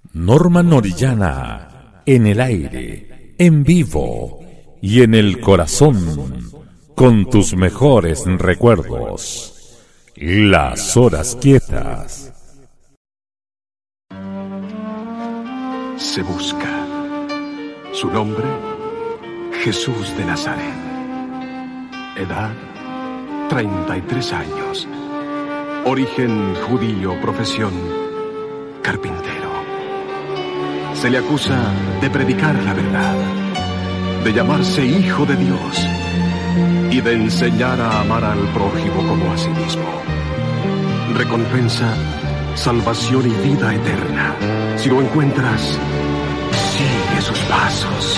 Norman Orellana, en el aire, en vivo y en el corazón, con tus mejores recuerdos. Las horas quietas. Se busca. Su nombre, Jesús de Nazaret. Edad, 33 años. Origen judío, profesión, carpintero. Se le acusa de predicar la verdad, de llamarse hijo de Dios y de enseñar a amar al prójimo como a sí mismo. Recompensa, salvación y vida eterna. Si lo encuentras, sigue sus pasos.